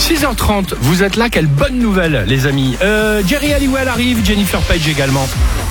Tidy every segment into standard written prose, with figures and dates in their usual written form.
6h30, vous êtes là, quelle bonne nouvelle les amis. Jerry Halliwell arrive, Jennifer Page également.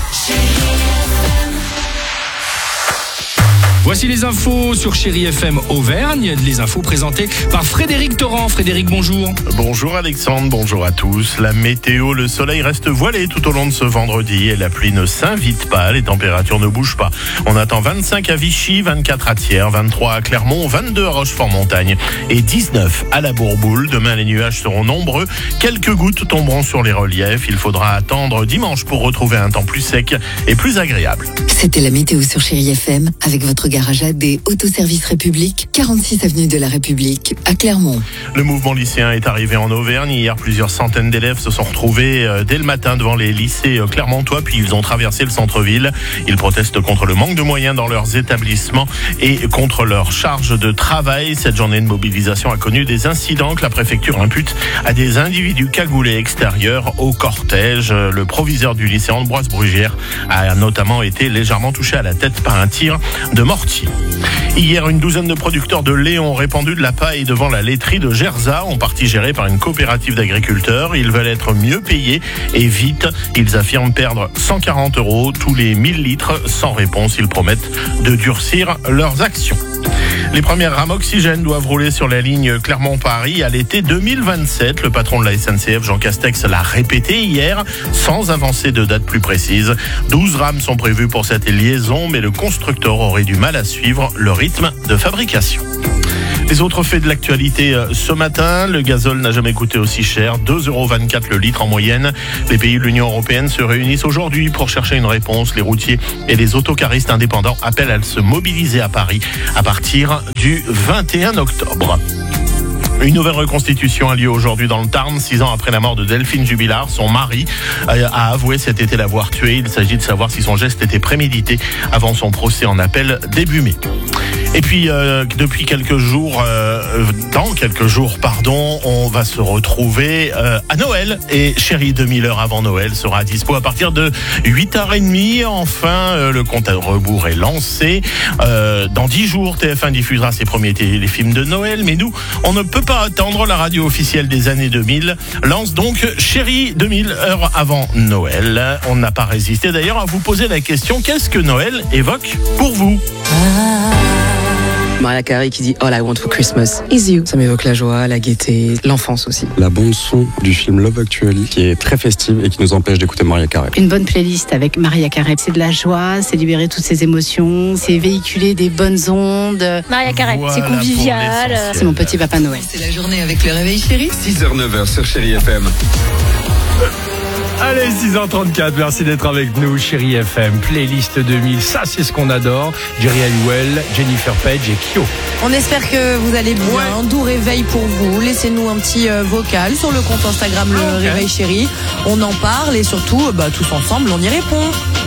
Voici les infos sur Chéri FM Auvergne, les infos présentées par Frédéric Torrent. Frédéric, bonjour. Bonjour Alexandre, bonjour à tous. La météo, le soleil reste voilé tout au long de ce vendredi et la pluie ne s'invite pas, les températures ne bougent pas. On attend 25 à Vichy, 24 à Thiers, 23 à Clermont, 22 à Rochefort-Montagne et 19 à la Bourboule. Demain, les nuages seront nombreux, quelques gouttes tomberont sur les reliefs. Il faudra attendre dimanche pour retrouver un temps plus sec et plus agréable. C'était la météo sur Chéri FM avec votre garage AD Autoservice République, 46 avenue de la République à Clermont. Le mouvement lycéen est arrivé en Auvergne. Hier, plusieurs centaines d'élèves se sont retrouvés dès le matin devant les lycées clermontois, puis ils ont traversé le centre-ville. Ils protestent contre le manque de moyens dans leurs établissements et contre leur charge de travail. Cette journée de mobilisation a connu des incidents que la préfecture impute à des individus cagoulés extérieurs au cortège. Le proviseur du lycée Ambroise-Brugière a notamment été légèrement touché à la tête par un tir de mortier. Hier, une douzaine de producteurs de lait ont répandu de la paille devant la laiterie de Gerza, en partie gérée par une coopérative d'agriculteurs. Ils veulent être mieux payés et vite. Ils affirment perdre 140 € tous les 1000 litres. Sans réponse, ils promettent de durcir leurs actions. Les premières rames oxygène doivent rouler sur la ligne Clermont-Paris à l'été 2027. Le patron de la SNCF, Jean Castex, l'a répété hier, sans avancer de date plus précise. 12 rames sont prévues pour cette liaison, mais le constructeur aurait du mal à suivre le rythme de fabrication. Les autres faits de l'actualité ce matin, le gazole n'a jamais coûté aussi cher, 2,24 € le litre en moyenne. Les pays de l'Union européenne se réunissent aujourd'hui pour chercher une réponse. Les routiers et les autocaristes indépendants appellent à se mobiliser à Paris à partir du 21 octobre. Une nouvelle reconstitution a lieu aujourd'hui dans le Tarn, 6 ans après la mort de Delphine Jubilard. Son mari a avoué cet été l'avoir tuée. Il s'agit de savoir si son geste était prémédité avant son procès en appel début mai. Et puis, depuis quelques jours, dans quelques jours, on va se retrouver à Noël. Et Chéri 2000 heures avant Noël sera dispo à partir de 8h30. Enfin, le compte à rebours est lancé. Dans 10 jours, TF1 diffusera ses premiers téléfilms de Noël. Mais nous, on ne peut pas attendre. La radio officielle des années 2000 lance donc Chéri 2000 heures avant Noël. On n'a pas résisté d'ailleurs à vous poser la question, qu'est-ce que Noël évoque pour vous ? Mariah Carey qui dit All I Want for Christmas is you. Ça m'évoque la joie, la gaieté, l'enfance aussi. La bande son du film Love Actually qui est très festive et qui nous empêche d'écouter Mariah Carey. Une bonne playlist avec Mariah Carey, c'est de la joie, c'est libérer toutes ses émotions, c'est véhiculer des bonnes ondes. Mariah Carey, voilà, c'est convivial. C'est mon petit papa Noël. C'est la journée avec le réveil chéri. 6h-9h sur Chéri FM. Allez, 6h34, merci d'être avec nous, Chéri FM, playlist 2000, ça c'est ce qu'on adore. Jerry Halliwell, Jennifer Page et Kyo. On espère que vous allez bien, doux réveil pour vous. Laissez-nous un petit vocal sur le compte Instagram Le Réveil Chéri. On en parle et surtout, tous ensemble, on y répond.